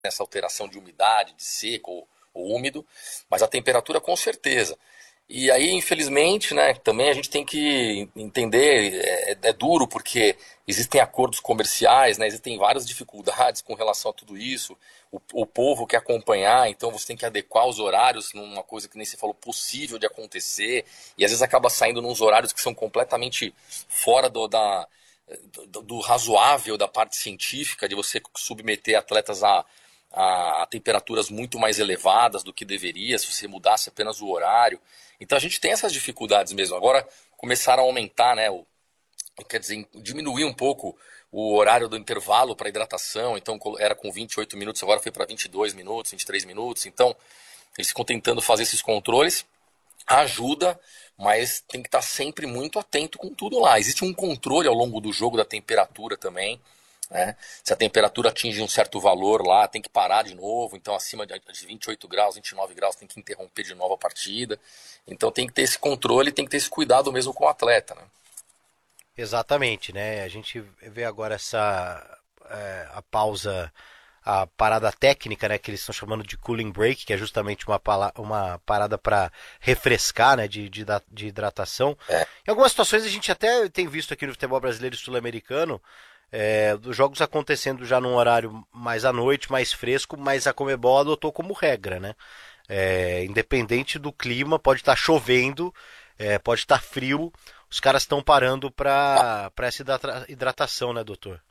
essa alteração de umidade, de seco ou úmido, mas a temperatura com certeza. E aí, infelizmente, né, também a gente tem que entender, é duro porque existem acordos comerciais, né, existem várias dificuldades com relação a tudo isso, o povo quer acompanhar, então você tem que adequar os horários numa coisa que nem você falou, possível de acontecer, e às vezes acaba saindo nos horários que são completamente fora do razoável da parte científica, de você submeter atletas a temperaturas muito mais elevadas do que deveria, se você mudasse apenas o horário. Então a gente tem essas dificuldades mesmo. Agora começaram a aumentar, né? Quer dizer, diminuir um pouco o horário do intervalo para hidratação. Então era com 28 minutos, agora foi para 22 minutos, 23 minutos. Então eles ficam tentando fazer esses controles. Ajuda, mas tem que estar sempre muito atento com tudo lá. Existe um controle ao longo do jogo da temperatura também, né? Se a temperatura atinge um certo valor lá, tem que parar de novo. Então, acima de 28 graus, 29 graus, tem que interromper de novo a partida. Então, tem que ter esse controle, tem que ter esse cuidado mesmo com o atleta, né? Exatamente, né? A gente vê agora a pausa, a parada técnica, né? Que eles estão chamando de cooling break, que é justamente uma parada para refrescar, né? De hidratação. É, Em algumas situações a gente até tem visto aqui no futebol brasileiro e sul-americano dos jogos acontecendo já num horário mais à noite, mais fresco, mas a Conmebol adotou como regra, né? Independente do clima, pode estar chovendo, pode estar frio, os caras estão parando para essa hidratação, né, doutor?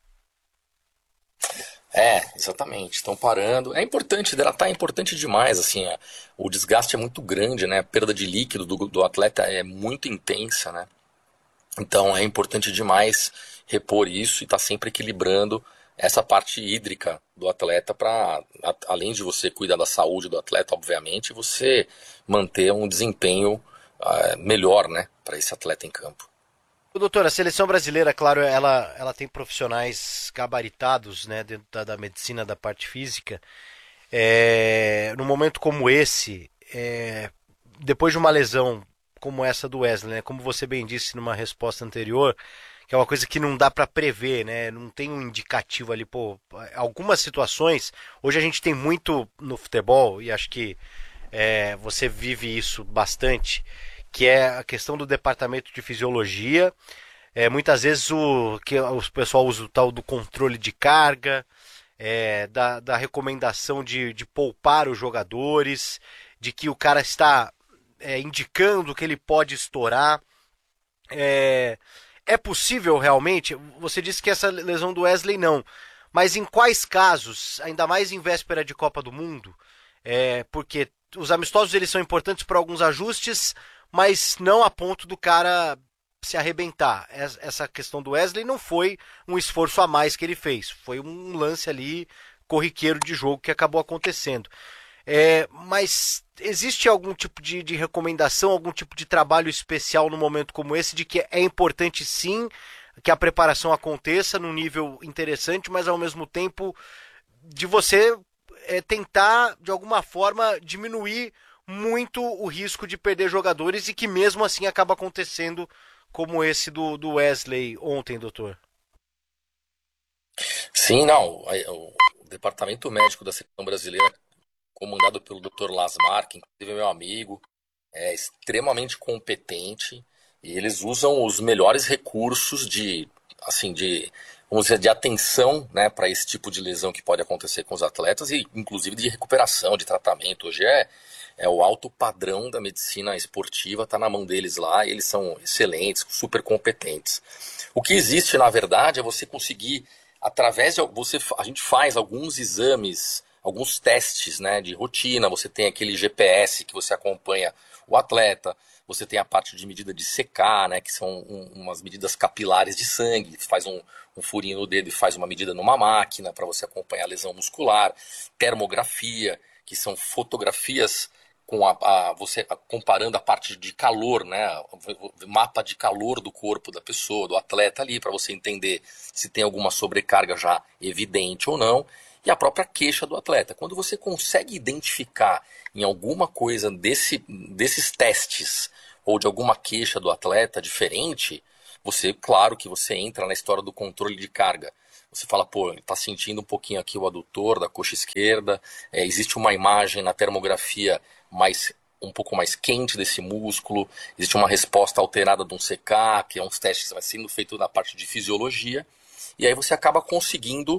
exatamente. Estão parando. É importante, hidratar é importante demais, assim, o desgaste é muito grande, né? A perda de líquido do atleta é muito intensa, né? Então é importante demais repor isso e estar sempre equilibrando essa parte hídrica do atleta para, além de você cuidar da saúde do atleta, obviamente, você manter um desempenho melhor, né, para esse atleta em campo. Doutor, a seleção brasileira, claro, ela tem profissionais gabaritados, né, dentro da medicina, da parte física. Num momento como esse, depois de uma lesão como essa do Wesley, né, como você bem disse numa resposta anterior, que é uma coisa que não dá para prever, né? Não tem um indicativo ali, pô. Algumas situações, hoje a gente tem muito no futebol e acho que você vive isso bastante, que é a questão do departamento de fisiologia. Muitas vezes o pessoal usa o tal do controle de carga, da recomendação de poupar os jogadores, de que o cara está indicando que ele pode estourar. É, é possível realmente? Você disse que essa lesão do Wesley não. Mas em quais casos, ainda mais em véspera de Copa do Mundo, porque os amistosos eles são importantes para alguns ajustes, mas não a ponto do cara se arrebentar. Essa questão do Wesley não foi um esforço a mais que ele fez, foi um lance ali corriqueiro de jogo que acabou acontecendo. Mas existe algum tipo de recomendação, algum tipo de trabalho especial no momento como esse, de que é importante sim que a preparação aconteça num nível interessante, mas ao mesmo tempo de você tentar, de alguma forma, diminuir muito o risco de perder jogadores e que mesmo assim acaba acontecendo como esse do Wesley ontem, doutor? Sim, não, o departamento médico da seleção brasileira, comandado pelo Dr. Lasmar, que inclusive é meu amigo, é extremamente competente e eles usam os melhores recursos assim, vamos dizer, de atenção, né, para esse tipo de lesão que pode acontecer com os atletas e inclusive de recuperação, de tratamento. Hoje é o alto padrão da medicina esportiva, está na mão deles lá, e eles são excelentes, super competentes. O que existe, na verdade, é você conseguir, através de a gente faz alguns exames, alguns testes, né, de rotina. Você tem aquele GPS que você acompanha o atleta, você tem a parte de medida de secar, né, que são umas medidas capilares de sangue, faz um furinho no dedo e faz uma medida numa máquina para você acompanhar a lesão muscular, termografia, que são fotografias com você comparando a parte de calor, né, mapa de calor do corpo da pessoa, do atleta ali, para você entender se tem alguma sobrecarga já evidente ou não, e a própria queixa do atleta. Quando você consegue identificar em alguma coisa desses testes ou de alguma queixa do atleta diferente, você, claro que você entra na história do controle de carga. você fala, pô, ele tá sentindo um pouquinho aqui o adutor da coxa esquerda, existe uma imagem na termografia um pouco mais quente desse músculo, existe uma resposta alterada de um CK, que é uns testes que vai sendo feito na parte de fisiologia, e aí você acaba conseguindo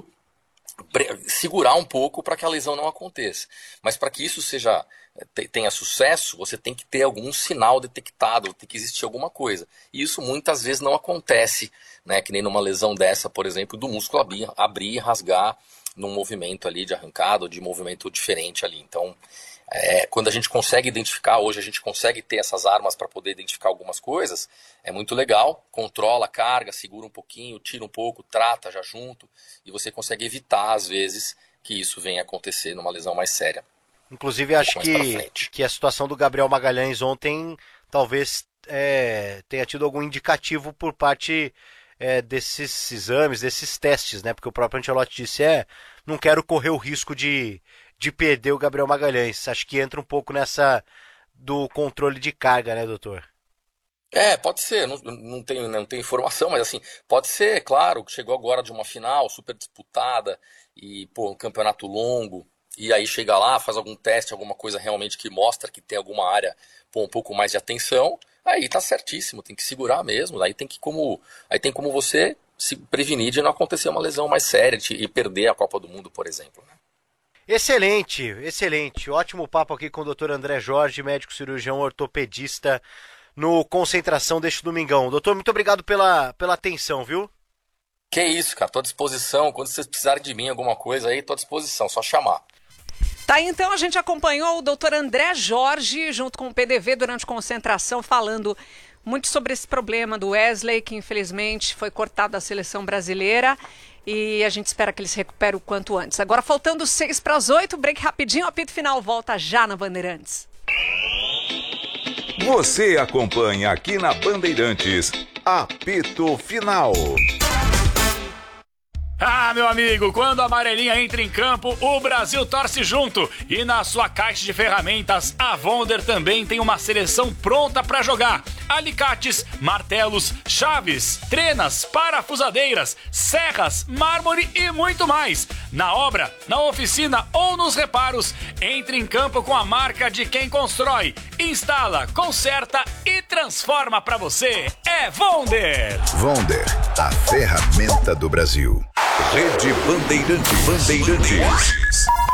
segurar um pouco para que a lesão não aconteça. Mas para que isso tenha sucesso, você tem que ter algum sinal detectado, tem que existir alguma coisa. E isso muitas vezes não acontece, né? Que nem numa lesão dessa, por exemplo, do músculo abrir e rasgar num movimento ali de arrancada ou de movimento diferente ali. Então, quando a gente consegue identificar, hoje a gente consegue ter essas armas para poder identificar algumas coisas, é muito legal, controla a carga, segura um pouquinho, tira um pouco, trata já junto, e você consegue evitar, às vezes, que isso venha a acontecer numa lesão mais séria. Inclusive, acho que a situação do Gabriel Magalhães ontem talvez tenha tido algum indicativo por parte desses exames, desses testes, né? Porque o próprio Ancelotti disse, não quero correr o risco de perder o Gabriel Magalhães. Acho que entra um pouco nessa do controle de carga, né, doutor? Pode ser, não tenho informação, mas assim, pode ser, claro, chegou agora de uma final super disputada e, pô, um campeonato longo, e aí chega lá, faz algum teste, alguma coisa realmente que mostra que tem alguma área, pô, um pouco mais de atenção, aí tá certíssimo, tem que segurar mesmo, aí tem como você se prevenir de não acontecer uma lesão mais séria e perder a Copa do Mundo, por exemplo, né? Excelente, excelente. Ótimo papo aqui com o Dr. André Jorge, médico cirurgião ortopedista, no Concentração deste domingão. Doutor, muito obrigado pela atenção, viu? Que isso, cara. Tô à disposição. Quando vocês precisarem de mim, alguma coisa aí, tô à disposição. Só chamar. Tá, então a gente acompanhou o Dr. André Jorge, junto com o PDV, durante Concentração, falando muito sobre esse problema do Wesley, que infelizmente foi cortado da seleção brasileira. E a gente espera que ele se recupere o quanto antes. Agora, faltando 7:06, break rapidinho, apito final, volta já na Bandeirantes. Você acompanha aqui na Bandeirantes, apito final. Ah, meu amigo, quando a amarelinha entra em campo, o Brasil torce junto. E na sua caixa de ferramentas, a Wonder também tem uma seleção pronta para jogar. Alicates, martelos, chaves, trenas, parafusadeiras, serras, mármore e muito mais. Na obra, na oficina ou nos reparos, entre em campo com a marca de quem constrói, instala, conserta e transforma para você. É Wonder! Wonder, a ferramenta do Brasil. Rede Bandeirantes.